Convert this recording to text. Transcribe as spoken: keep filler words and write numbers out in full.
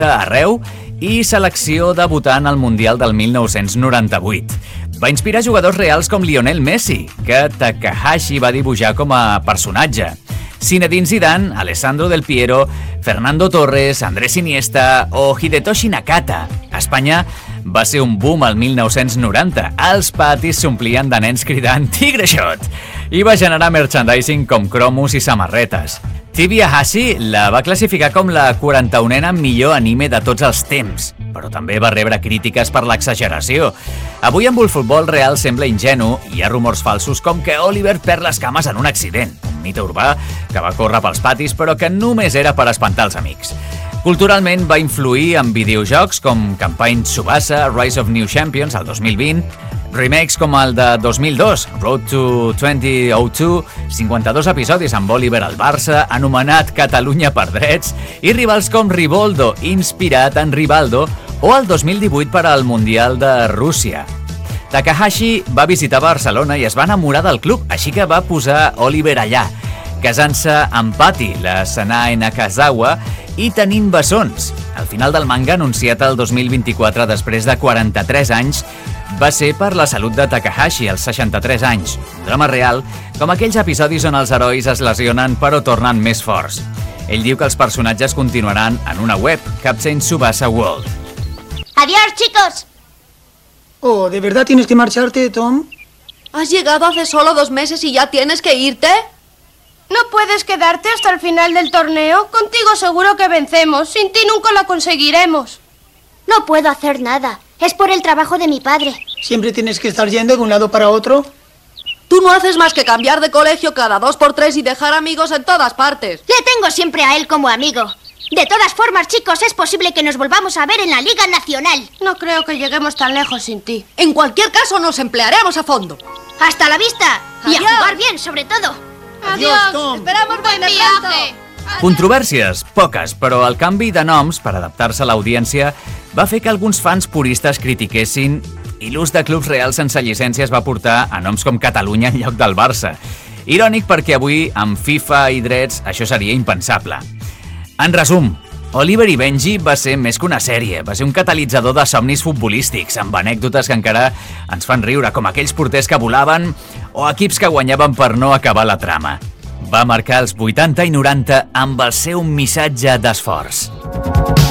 arreu i selecció debutant al Mundial del mil nou-cents noranta-vuit. Va inspirar jugadors reals com Lionel Messi, que Takahashi va dibuixar com a personatge. Zinedine Zidane, Alessandro Del Piero, Fernando Torres, Andrés Iniesta o Hidetoshi Nakata. A Espanya va ser un boom al mil nou-cents noranta. Els patis s'omplien de nens cridant Tigre Shot i va generar merchandising com cromos i samarretes. Tsuyohashi la va classificar com la quaranta-unena millor anime de tots els temps, però també va rebre crítiques per l'exageració. Avui amb el futbol real sembla ingenu i hi ha rumors falsos com que Oliver perd les cames en un accident, un mite urbà que va córrer pels patis però que només era per espantar els amics. Culturalment va influir en videojocs com Campaign Tsubasa, Rise of New Champions al dos mil vint, remakes com el de dos mil dos, Road to dos mil dos, cinquanta-dos episodis amb Oliver al Barça, anomenat Catalunya per drets, i rivals com Rivaldo, inspirat en Rivaldo, o el dos mil divuit per al Mundial de Rússia. Takahashi va visitar Barcelona i es va enamorar del club, així que va posar Oliver allà, casant-se amb Patty, la Sanae Nakazawa, i tenint bessons. El final del manga, anunciat el dos mil vint-i-quatre després de quaranta-tres anys, va ser per la salut de Takahashi, als seixanta-tres anys. Un drama real, com aquells episodis on els herois es lesionen però tornen més forts. Ell diu que els personatges continuaran en una web, Captain Tsubasa World. ¡Adiós, chicos! Oh, ¿de verdad tienes que marcharte, Tom? ¿Has llegado hace solo dos meses y ya tienes que irte? ¿No puedes quedarte hasta el final del torneo? Contigo seguro que vencemos. Sin ti nunca lo conseguiremos. No puedo hacer nada. Es por el trabajo de mi padre. ¿Siempre tienes que estar yendo de un lado para otro? Tú no haces más que cambiar de colegio cada dos por tres y dejar amigos en todas partes. Le tengo siempre a él como amigo. De todas formas, chicos, es posible que nos volvamos a ver en la Liga Nacional. No creo que lleguemos tan lejos sin ti. En cualquier caso, nos emplearemos a fondo. ¡Hasta la vista! Y Adiós. a jugar bien, sobre todo. Adiós, Tom. Esperamos Buen verte viaje. pronto. Controvèrsies, poques, però el canvi de noms per adaptar-se a l'audiència va fer que alguns fans puristes critiquessin i l'ús de clubs reals sense llicència es va portar a noms com Catalunya en lloc del Barça. Irònic perquè avui, amb FIFA i drets, això seria impensable. En resum, Oliver i Benji va ser més que una sèrie, va ser un catalitzador de somnis futbolístics, amb anècdotes que encara ens fan riure, com aquells porters que volaven o equips que guanyaven per no acabar la trama. Va marcar els vuitanta i noranta amb el seu missatge d'esforç.